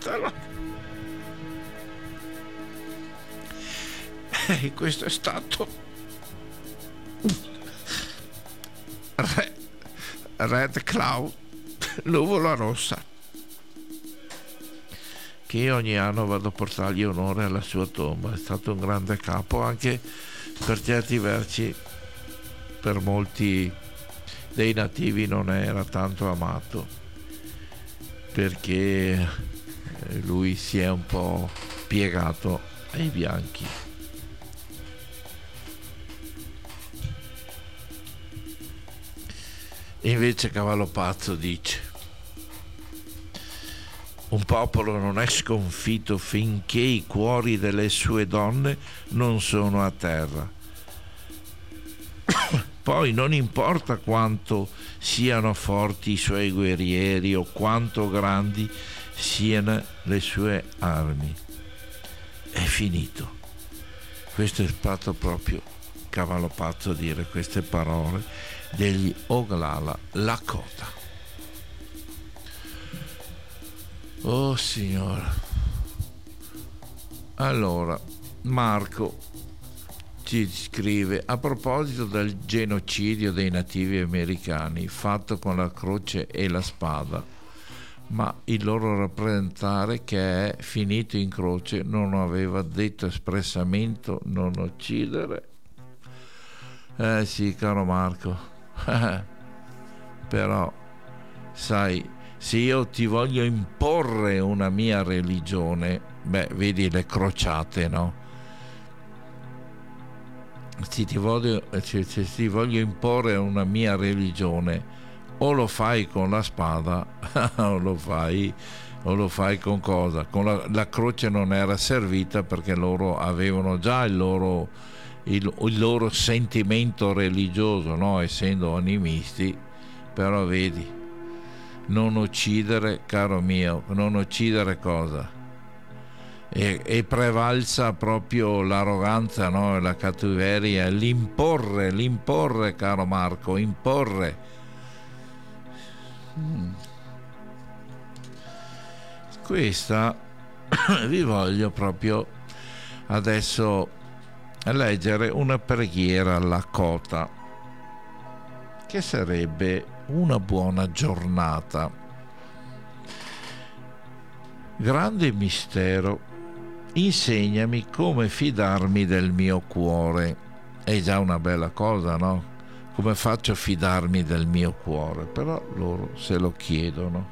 E questo è stato Red Cloud, nuvola rossa, che ogni anno vado a portargli onore alla sua tomba. È stato un grande capo, anche per certi versi per molti dei nativi non era tanto amato, perché lui si è un po' piegato ai bianchi. E invece Cavallo Pazzo dice: un popolo non è sconfitto finché i cuori delle sue donne non sono a terra. Poi non importa quanto siano forti i suoi guerrieri o quanto grandi siano le sue armi. È finito. Questo è stato proprio Cavallo Pazzo dire queste parole degli Oglala Lakota. Oh signora. Allora, Marco ci scrive: a proposito del genocidio dei nativi americani fatto con la croce e la spada, ma il loro rappresentante, che è finito in croce, non aveva detto espressamente non uccidere? Sì, caro Marco. Però sai, se io ti voglio imporre una mia religione, vedi le crociate, no? Se ti voglio imporre una mia religione, o lo fai con la spada o lo fai con cosa? Con la croce non era servita, perché loro avevano già il loro sentimento religioso, no? Essendo animisti. Però vedi, non uccidere, caro mio, non uccidere cosa? E prevalsa proprio l'arroganza, no? La cattiveria, l'imporre, caro Marco, imporre. Questa vi voglio proprio adesso leggere una preghiera lakota, che sarebbe una buona giornata. Grande mistero, insegnami come fidarmi del mio cuore. È già una bella cosa, no? Come faccio a fidarmi del mio cuore? Però loro se lo chiedono.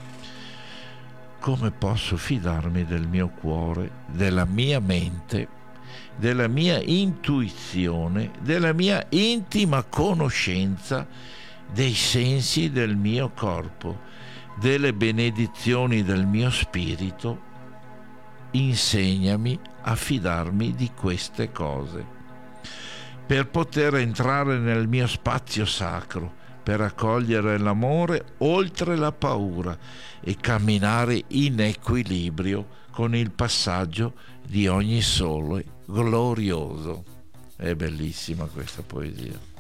Come posso fidarmi del mio cuore, della mia mente, della mia intuizione, della mia intima conoscenza dei sensi del mio corpo, delle benedizioni del mio spirito? Insegnami a fidarmi di queste cose, per poter entrare nel mio spazio sacro, per accogliere l'amore oltre la paura e camminare in equilibrio con il passaggio di ogni sole glorioso. È bellissima questa poesia.